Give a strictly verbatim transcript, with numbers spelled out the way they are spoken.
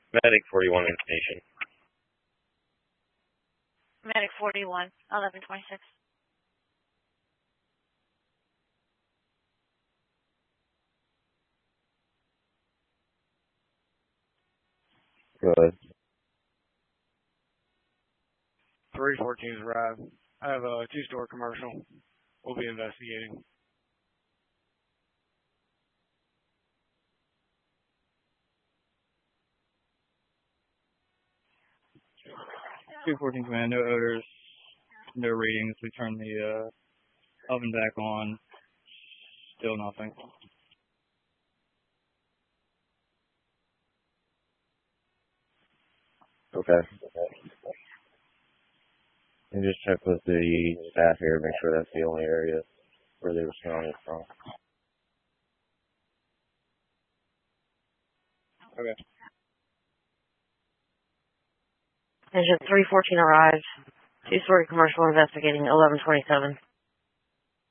Medic forty-one in station. Medic forty-one, eleven twenty-six. Go ahead. three fourteen's arrived. I have a two-story commercial. We'll be investigating. two fourteen command, no odors, no readings. We turned the uh, oven back on. Still nothing. Okay. And just check with the staff here, make sure that's the only area where they were smelling it from. Okay. Engine three fourteen arrived. Two-story commercial investigating eleven twenty-seven.